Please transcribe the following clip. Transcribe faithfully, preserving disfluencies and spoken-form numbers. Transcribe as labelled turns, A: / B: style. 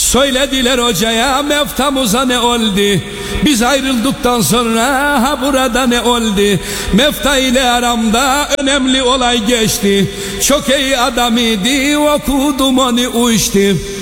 A: Söylediler hocaya, Meftamıza ne oldu? Biz ayrıldıktan sonra ha burada ne oldu? Mefta ile aramda önemli olay geçti. Çok iyi adam idi, okudum onu uçtu.